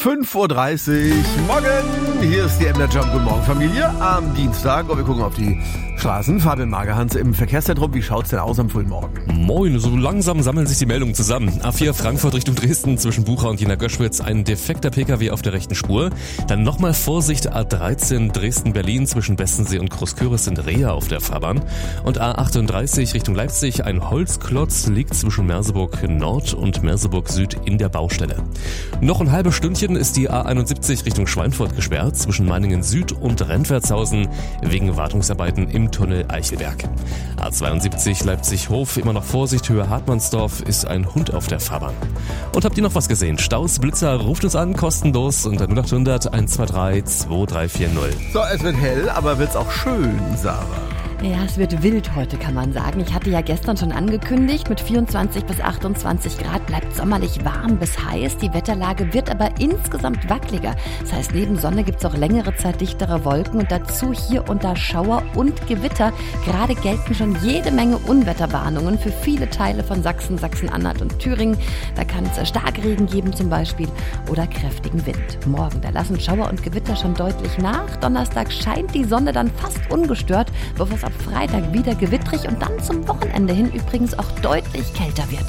5:30 Uhr. Morgen, hier ist die MDR Jump. Guten Morgen, Familie. Am Dienstag. Und wir gucken auf die Straßen. Fabian Magerhans im Verkehrszentrum. Wie schaut's denn aus am frühen Morgen? Moin, so langsam sammeln sich die Meldungen zusammen. A4 Frankfurt Richtung Dresden zwischen Bucha und Jena Göschwitz ein defekter PKW auf der rechten Spur. Dann nochmal Vorsicht A13 Dresden-Berlin zwischen Bestensee und Großküritz sind Rehe auf der Fahrbahn. Und A38 Richtung Leipzig ein Holzklotz liegt zwischen Merseburg Nord und Merseburg Süd in der Baustelle. Noch ein halbes Stündchen ist die A71 Richtung Schweinfurt gesperrt zwischen Meiningen Süd und Rentwertshausen wegen Wartungsarbeiten im Tunnel Eichelberg. A72 Leipzig-Hof, immer noch Vorsicht, Höhe Hartmannsdorf, ist ein Hund auf der Fahrbahn. Und habt ihr noch was gesehen? Staus, Blitzer, ruft uns an, kostenlos unter 0800 123 2340. So, es wird hell, aber wird's auch schön, Sarah? Ja, es wird wild heute, kann man sagen. Ich hatte ja gestern schon angekündigt, mit 24 bis 28 Grad bleibt sommerlich warm bis heiß. Die Wetterlage wird aber insgesamt wackeliger. Das heißt, neben Sonne gibt's auch längere Zeit dichtere Wolken und dazu hier und da Schauer und Gewitter. Gerade gelten schon jede Menge Unwetterwarnungen für viele Teile von Sachsen, Sachsen-Anhalt und Thüringen. Da kann es Starkregen geben zum Beispiel oder kräftigen Wind. Morgen, da lassen Schauer und Gewitter schon deutlich nach. Donnerstag scheint die Sonne dann fast ungestört, bevor es ab Freitag wieder gewittrig und dann zum Wochenende hin übrigens auch deutlich kälter wird.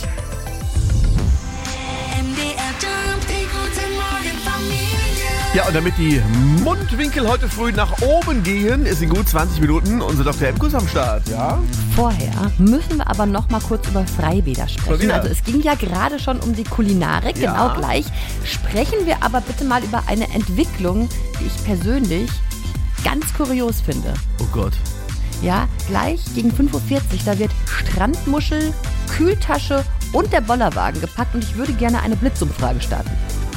Ja, und damit die Mundwinkel heute früh nach oben gehen, ist in gut 20 Minuten unser Dr. Emkus am Start, ja? Vorher müssen wir aber noch mal kurz über Freibäder sprechen. Ja. Also es ging ja gerade schon um die Kulinarik, Ja. genau gleich. Sprechen wir aber bitte mal über eine Entwicklung, die ich persönlich ganz kurios finde. Oh Gott. Ja, gleich gegen 5:40 Uhr, da wird Strandmuschel, Kühltasche und der Bollerwagen gepackt und ich würde gerne eine Blitzumfrage starten.